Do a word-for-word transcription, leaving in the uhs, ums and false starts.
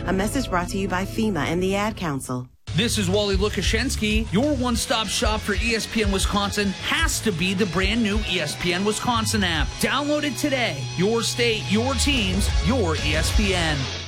A message brought to you by FEMA and the Ad Council. This is Wally Lukashenski. Your one-stop shop for E S P N Wisconsin has to be the brand new E S P N Wisconsin app. Download it today. Your state, your teams, your E S P N.